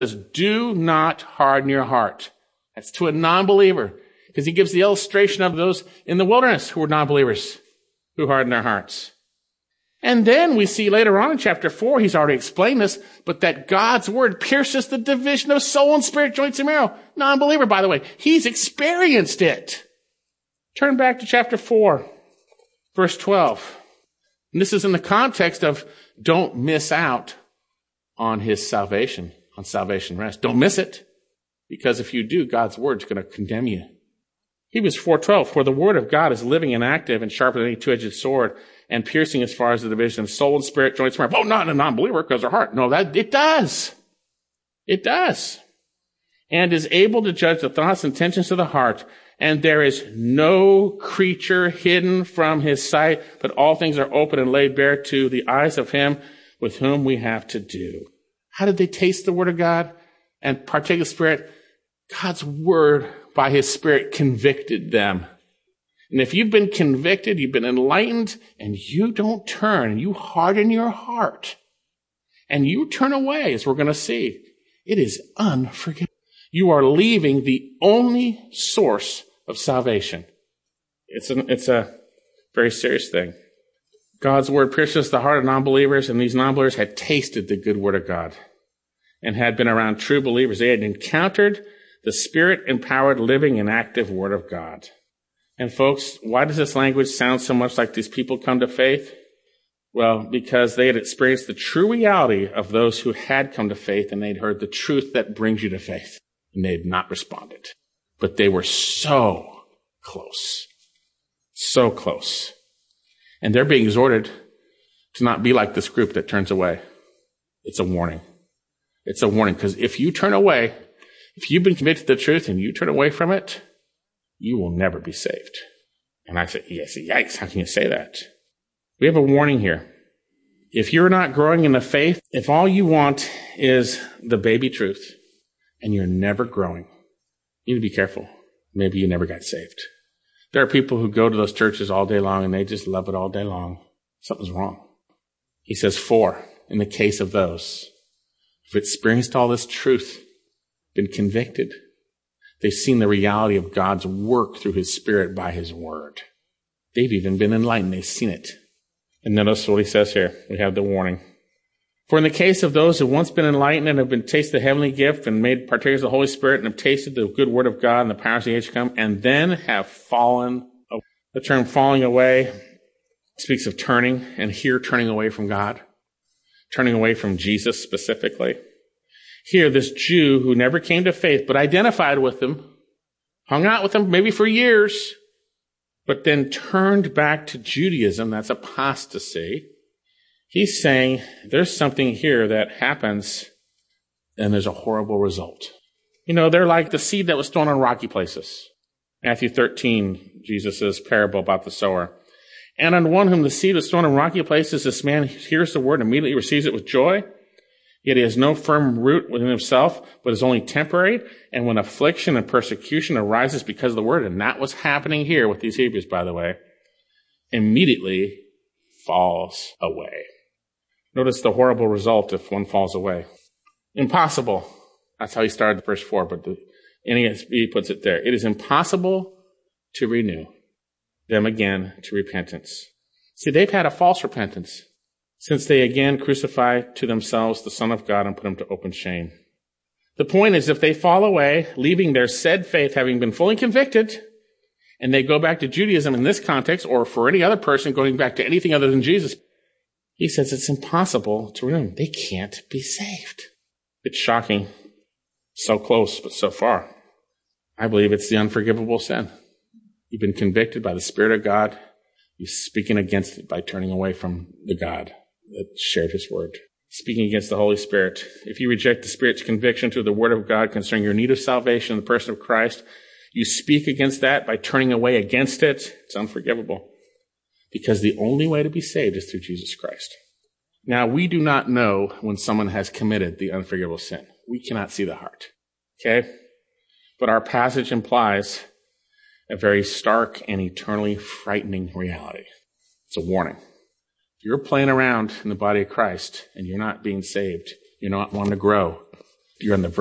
says, do not harden your heart. That's to a non-believer, because he gives the illustration of those in the wilderness who were non-believers, who hardened their hearts. And then we see later on in chapter 4, he's already explained this, but that God's word pierces the division of soul and spirit, joints and marrow. Non-believer, by the way. He's experienced it. Turn back to chapter 4, verse 12. And this is in the context of don't miss out on his salvation, on salvation rest. Don't miss it, because if you do, God's word's going to condemn you. Hebrews 4:12, for the word of God is living and active and sharper than any two-edged sword and piercing as far as the division of soul and spirit, joints and marrow. Oh, not in a non-believer because their heart. No, that it does. It does. And is able to judge the thoughts and intentions of the heart. And there is no creature hidden from his sight, but all things are open and laid bare to the eyes of him with whom we have to do. How did they taste the word of God and partake of the Spirit? God's word by his Spirit convicted them. And if you've been convicted, you've been enlightened, and you don't turn, and you harden your heart, and you turn away, as we're going to see, it is unforgivable. You are leaving the only source of salvation. It's a very serious thing. God's word pierces the heart of non-believers, and these non-believers had tasted the good word of God and had been around true believers. They had encountered the Spirit-empowered, living, and active word of God. And folks, why does this language sound so much like these people come to faith? Well, because they had experienced the true reality of those who had come to faith, and they'd heard the truth that brings you to faith, and they had not responded. But they were so close. So close. And they're being exhorted to not be like this group that turns away. It's a warning. It's a warning, because if you turn away, if you've been convicted of the truth and you turn away from it, you will never be saved. And I say, yes, yikes, how can you say that? We have a warning here. If you're not growing in the faith, if all you want is the baby truth and you're never growing, you need to be careful. Maybe you never got saved. There are people who go to those churches all day long and they just love it all day long. Something's wrong. He says, for, in the case of those who've experienced all this truth, been convicted, they've seen the reality of God's work through his Spirit by his word. They've even been enlightened. They've seen it. And notice what he says here. We have the warning. For in the case of those who have once been enlightened and have been tasted the heavenly gift and made partakers of the Holy Spirit and have tasted the good word of God and the powers of the age to come, and then have fallen away. The term falling away speaks of turning, and here turning away from God, turning away from Jesus specifically. Here, this Jew who never came to faith but identified with them, hung out with them maybe for years, but then turned back to Judaism, that's apostasy. He's saying there's something here that happens and there's a horrible result. You know, they're like the seed that was thrown on rocky places. Matthew 13, Jesus' parable about the sower. And on one whom the seed was thrown on rocky places, this man hears the word and immediately receives it with joy. Yet he has no firm root within himself, but is only temporary. And when affliction and persecution arises because of the word, and that was happening here with these Hebrews, by the way, immediately falls away. Notice the horrible result if one falls away. Impossible. That's how he started the verse 4, but the NASB puts it there. It is impossible to renew them again to repentance. See, they've had a false repentance, since they again crucify to themselves the Son of God and put him to open shame. The point is, if they fall away, leaving their said faith, having been fully convicted, and they go back to Judaism in this context, or for any other person going back to anything other than Jesus, he says it's impossible to renew them. They can't be saved. It's shocking. So close, but so far. I believe it's the unforgivable sin. You've been convicted by the Spirit of God. You're speaking against it by turning away from the God that shared his word. Speaking against the Holy Spirit. If you reject the Spirit's conviction through the word of God concerning your need of salvation in the person of Christ, you speak against that by turning away against it. It's unforgivable. Because the only way to be saved is through Jesus Christ. Now, we do not know when someone has committed the unforgivable sin. We cannot see the heart. Okay? But our passage implies a very stark and eternally frightening reality. It's a warning. If you're playing around in the body of Christ and you're not being saved, you're not wanting to grow, You're on the